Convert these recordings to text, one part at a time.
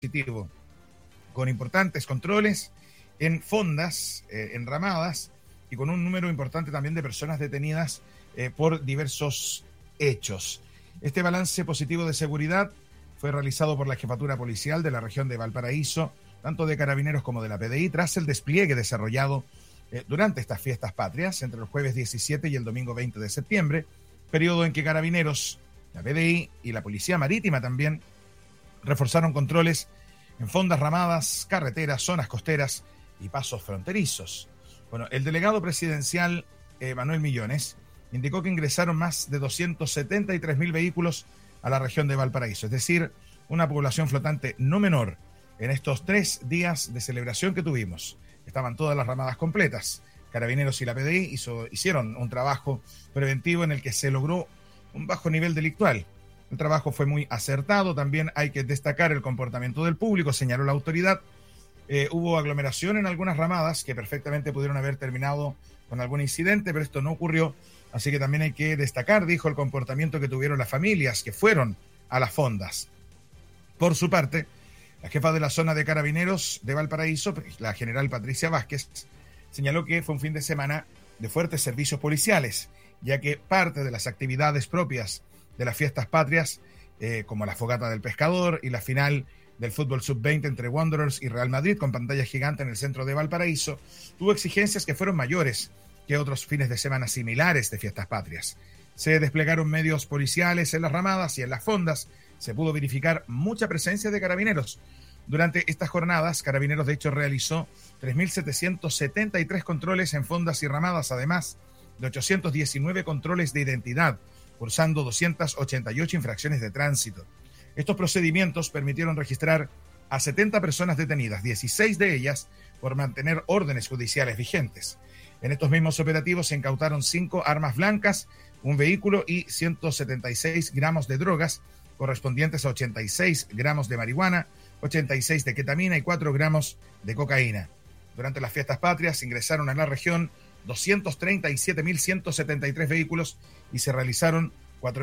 positivo, con importantes controles en fondas enramadas y con un número importante también de personas detenidas por diversos hechos. Este balance positivo de seguridad fue realizado por la Jefatura Policial de la región de Valparaíso, tanto de Carabineros como de la PDI, tras el despliegue desarrollado durante estas fiestas patrias, entre el jueves 17 y el domingo 20 de septiembre, periodo en que Carabineros, la PDI y la Policía Marítima también reforzaron controles en fondas ramadas, carreteras, zonas costeras y pasos fronterizos. Bueno, el delegado presidencial Manuel Millones indicó que ingresaron más de 273.000 vehículos a la región de Valparaíso, es decir, una población flotante no menor en estos 3 días de celebración que tuvimos. Estaban todas las ramadas completas. Carabineros y la PDI hicieron un trabajo preventivo en el que se logró un bajo nivel delictual. El trabajo fue muy acertado. También hay que destacar el comportamiento del público, señaló la autoridad. Hubo aglomeración en algunas ramadas que perfectamente pudieron haber terminado con algún incidente, pero esto no ocurrió. Así que también hay que destacar, dijo, el comportamiento que tuvieron las familias que fueron a las fondas. Por su parte, la jefa de la zona de Carabineros de Valparaíso, la general Patricia Vázquez, señaló que fue un fin de semana de fuertes servicios policiales, ya que parte de las actividades propias de las fiestas patrias, como la fogata del pescador y la final del fútbol sub-20 entre Wanderers y Real Madrid con pantalla gigante en el centro de Valparaíso, tuvo exigencias que fueron mayores que otros fines de semana similares de fiestas patrias. Se desplegaron medios policiales en las ramadas y en las fondas. Se pudo verificar mucha presencia de carabineros. Durante estas jornadas, Carabineros de hecho realizó 3.773 controles en fondas y ramadas, además de 819 controles de identidad, cursando 288 infracciones de tránsito. Estos procedimientos permitieron registrar a 70 personas detenidas, 16 de ellas por mantener órdenes judiciales vigentes. En estos mismos operativos se incautaron 5 armas blancas, un vehículo y 176 gramos de drogas, correspondientes a 86 gramos de marihuana, 86 de ketamina y 4 gramos de cocaína. Durante las fiestas patrias ingresaron a la región 237.173 vehículos y se realizaron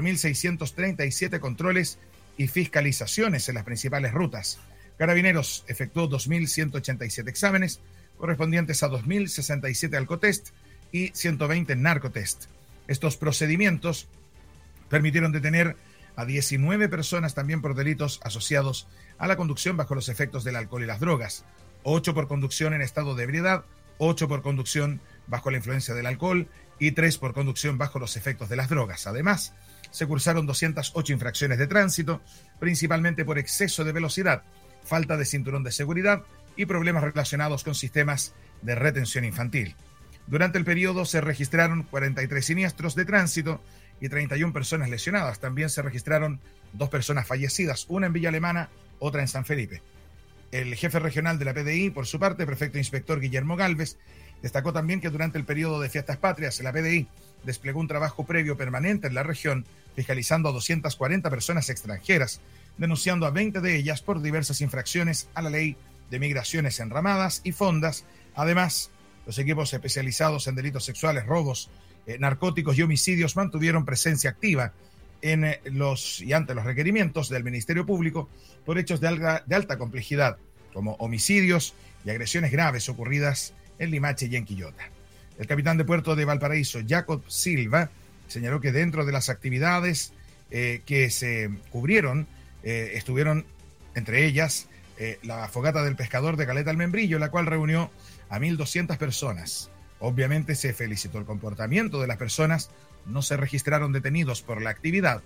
4.637 controles y fiscalizaciones en las principales rutas. Carabineros efectuó 2.187 exámenes, correspondientes a 2.067 alcotest y 120 narcotest. Estos procedimientos permitieron detener a 19 personas también por delitos asociados a la conducción bajo los efectos del alcohol y las drogas, 8 por conducción en estado de ebriedad, 8 por conducción bajo la influencia del alcohol y 3 por conducción bajo los efectos de las drogas. Además, se cursaron 208 infracciones de tránsito, principalmente por exceso de velocidad, falta de cinturón de seguridad y problemas relacionados con sistemas de retención infantil. Durante el periodo se registraron 43 siniestros de tránsito y 31 personas lesionadas. También se registraron 2 personas fallecidas, una en Villa Alemana, otra en San Felipe. El jefe regional de la PDI, por su parte, prefecto inspector Guillermo Gálvez, destacó también que durante el periodo de fiestas patrias la PDI desplegó un trabajo previo permanente en la región, fiscalizando a 240 personas extranjeras, denunciando a 20 de ellas por diversas infracciones a la ley de migraciones enramadas y fondas. Además, los equipos especializados en delitos sexuales, robos, narcóticos y homicidios mantuvieron presencia activa en ante los requerimientos del Ministerio Público por hechos de alta complejidad, como homicidios y agresiones graves ocurridas en Limache y en Quillota. El capitán de puerto de Valparaíso, Jacob Silva, señaló que dentro de las actividades que se cubrieron, estuvieron entre ellas la fogata del pescador de Caleta al Membrillo, la cual reunió a 1.200 personas. Obviamente se felicitó el comportamiento de las personas, no se registraron detenidos por la actividad.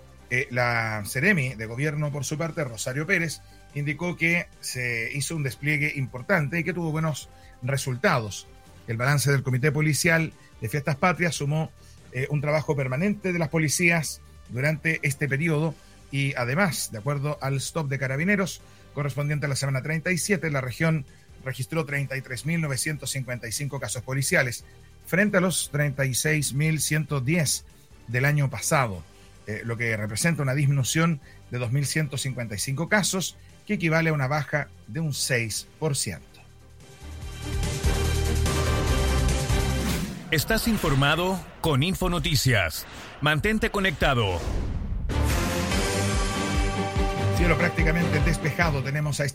La Seremi de Gobierno, por su parte, Rosario Pérez, indicó que se hizo un despliegue importante y que tuvo buenos resultados. El balance del Comité Policial de Fiestas Patrias sumó un trabajo permanente de las policías durante este periodo y además, de acuerdo al stop de Carabineros, correspondiente a la semana 37, la región registró 33.955 casos policiales frente a los 36.110 del año pasado, lo que representa una disminución de 2.155 casos, que equivale a una baja de un 6%. Estás informado con Infonoticias. Mantente conectado. Cielo prácticamente despejado tenemos a